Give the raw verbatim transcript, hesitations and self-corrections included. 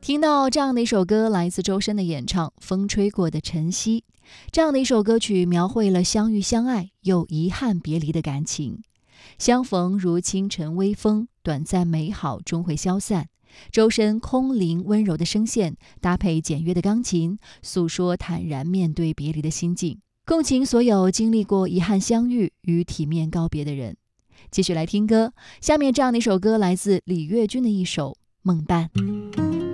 听到这样的一首歌，来自周深的演唱《风吹过的晨曦》。这样的一首歌曲描绘了相遇相爱又遗憾别离的感情。相逢如清晨微风，短暂美好终会消散。周深空灵温柔的声线搭配简约的钢琴，诉说坦然面对别离的心境，共情所有经历过遗憾相遇与体面告别的人。继续来听歌，下面这样的一首歌来自李月君的一首《梦伴》。